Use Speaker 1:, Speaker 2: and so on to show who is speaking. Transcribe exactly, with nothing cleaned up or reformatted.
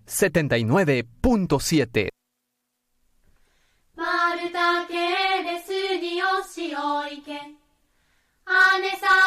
Speaker 1: setenta y nueve punto siete.
Speaker 2: 丸竹で杉吉を行け。姉さ